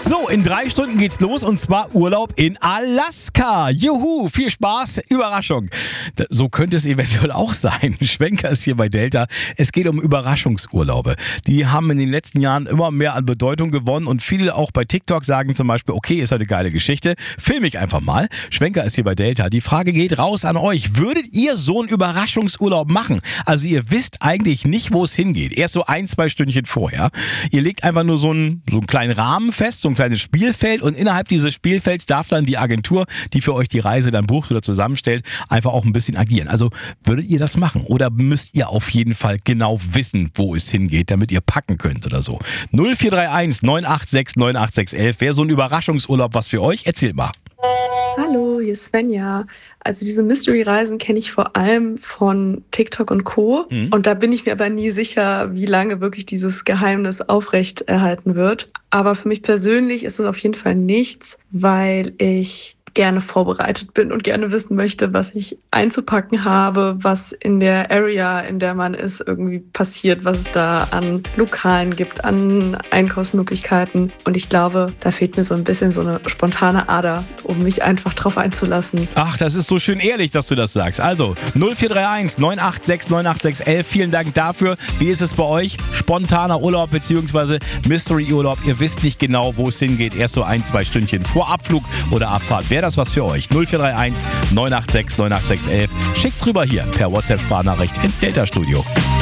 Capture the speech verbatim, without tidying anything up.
So, in drei Stunden geht's los und zwar Urlaub in Alaska. Juhu, viel Spaß, Überraschung. So könnte es eventuell auch sein. Schwenker ist hier bei Delta. Es geht um Überraschungsurlaube. Die haben in den letzten Jahren immer mehr an Bedeutung gewonnen und viele auch bei TikTok sagen zum Beispiel, okay, ist eine geile Geschichte, film ich einfach mal. Schwenker ist hier bei Delta. Die Frage geht raus an euch. Würdet ihr so einen Überraschungsurlaub machen? Also ihr wisst eigentlich nicht, wo es hingeht. Erst so ein, zwei Stündchen vorher. Ihr legt einfach nur so einen, so einen kleinen Rahmen fest, so ein kleines Spielfeld und innerhalb dieses Spielfelds darf dann die Agentur, die für euch die Reise dann bucht oder zusammenstellt, einfach auch ein bisschen agieren. Also würdet ihr das machen oder müsst ihr auf jeden Fall genau wissen, wo es hingeht, damit ihr packen könnt oder so? null vier drei eins neun acht sechs neun acht sechs eins eins wäre so ein Überraschungsurlaub was für euch? Erzählt mal. Hallo, hier ist Svenja. Also diese Mystery-Reisen kenne ich vor allem von TikTok und Co. Mhm. Und da bin ich mir aber nie sicher, wie lange wirklich dieses Geheimnis aufrechterhalten wird. Aber für mich persönlich ist es auf jeden Fall nichts, weil ich gerne vorbereitet bin und gerne wissen möchte, was ich einzupacken habe, was in der Area, in der man ist, irgendwie passiert, was es da an Lokalen gibt, an Einkaufsmöglichkeiten. Und ich glaube, da fehlt mir so ein bisschen so eine spontane Ader, um mich einfach drauf einzulassen. Ach, das ist so schön ehrlich, dass du das sagst. Also null vier drei eins neun acht sechs neun acht sechs eins eins, vielen Dank dafür. Wie ist es bei euch? Spontaner Urlaub bzw. Mystery-Urlaub. Ihr wisst nicht genau, wo es hingeht. Erst so ein, zwei Stündchen vor Abflug oder Abfahrt. Wäre das was für euch? null vier drei eins neun acht sechs neun acht sechs eins eins. Schickt's rüber hier per WhatsApp-Sprachnachricht ins Delta-Studio.